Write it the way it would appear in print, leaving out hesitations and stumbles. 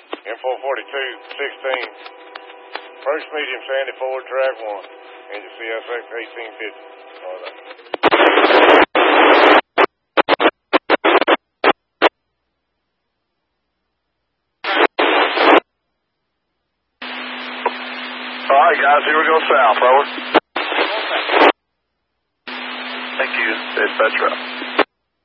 M442-16. First medium, Sandy Ford, track 1. Engine CSX 1850. All right, guys, here we go south, over. Thank you, dispatch route.